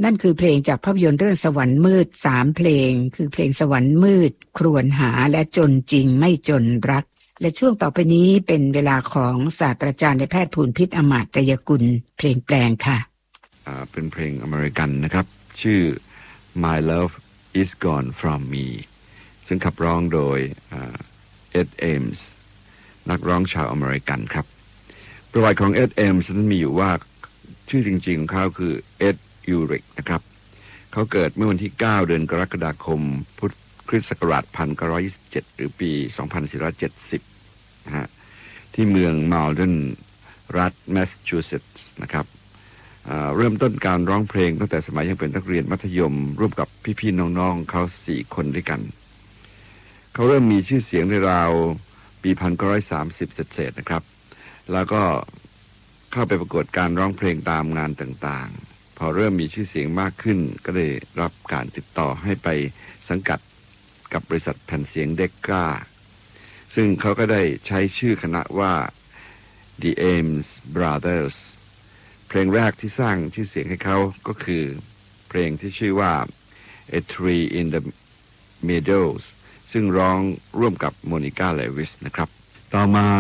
นั่นคือเพลงจากภาพยนตร์เรื่องสวรรค์มืด3เพลงคือเพลงสวรรค์มืดครวญหาและจนจริงไม่จนรักและช่วงต่อไปนี้เป็นเวลาของศาสตราจารย์นายแพทย์ภูลพิษอมาตยกุลเพลงแปลงค่ะเป็นเพลงอเมริกันนะครับชื่อ My Love Is Gone From Me ซึ่งขับร้องโดยเอ็ดเอมส์นักร้องชาวอเมริกันครับประวัติของเอ็ดเอมส์นั้นมีอยู่ว่าชื่อจริงๆของเขาคือเอ็ดยูริกนะครับเขาเกิดเมื่อวันที่9เดือนกรกฎาคมพุทธคริสต์ศักราช1927หรือปี2470นะฮะที่เมืองมาลเดนรัฐแมสซาชูเซตส์นะครับเริ่มต้นการร้องเพลงตั้งแต่สมัยยังเป็นนักเรียนมัธยมร่วมกับพี่ๆน้องๆเขา4คนด้วยกันเขาเริ่มมีชื่อเสียงในราวปี1930เศษๆนะครับแล้วก็เข้าไปประกวดการร้องเพลงตามงานต่างๆพอเริ่มมีชื่อเสียงมากขึ้นก็ได้รับการติดต่อให้ไปสังกัดกับบริษัทแผ่นเสียงเด็กกาซึ่งเขาก็ได้ใช้ชื่อคณะว่า The Ames Brothers เพลงแรกที่สร้างชื่อเสียงให้เขาก็คือเพลงที่ชื่อว่า A Tree in the Meadows ซึ่งร้องร่วมกับโมนิก้าเลวิสนะครับต่อมา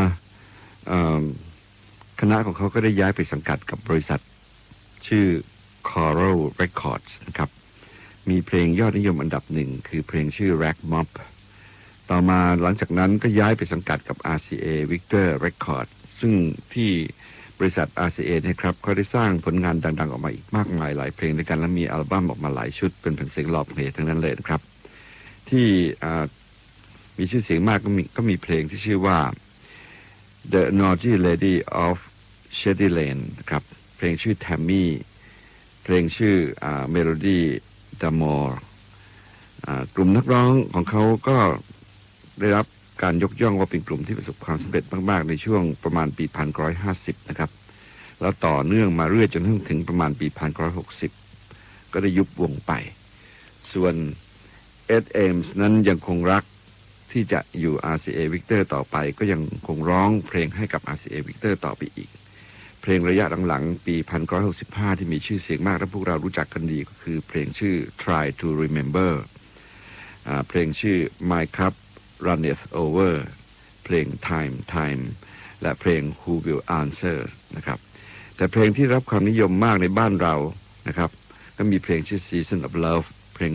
คณะของเขาก็ได้ย้ายไปสังกัดกับบริษัทชื่อ Coral Records นะครับมีเพลงยอดนิยมอันดับหนึ่งคือเพลงชื่อ Rag Mop ต่อมาหลังจากนั้นก็ย้ายไปสังกัดกับ RCA Victor Records ซึ่งที่บริษัท RCA นะครับเขาได้สร้างผลงานดังๆออกมาอีกมากมายหลายเพลงด้วยกันและมีอัลบั้มออกมาหลายชุดเป็นเพลงเสียงหล่อเพลงทั้งนั้นเลยนะครับที่มีชื่อเสียงมากก็มีเพลงที่ชื่อว่า The Naughty Lady of Shady Lane นะครับเพลงชื่อ Tammy เพลงชื่อMelody D'Amour กลุ่มนักร้องของเขาก็ได้รับการยกย่องว่าเป็นกลุ่มที่ประสบความสำเร็จมากๆในช่วงประมาณปี1950นะครับแล้วต่อเนื่องมาเรื่อยจนถึงประมาณปี1960ก็ได้ยุบวงไปส่วนเอ็ดเอมส์นั้นยังคงรักที่จะอยู่ RCA Victor ต่อไปก็ยังคงร้องเพลงให้กับ RCA Victor ต่อไปอีกเพลงระยะหลังๆปี1965ที่มีชื่อเสียงมากและพวกเรารู้จักกันดีก็คือเพลงชื่อ Try to Remember เพลงชื่อ My Cup Runneth Over เพลง Time และเพลง Who Will Answer นะครับแต่เพลงที่รับความนิยมมากในบ้านเรานะครับก็มีเพลงชื่อ Season of Love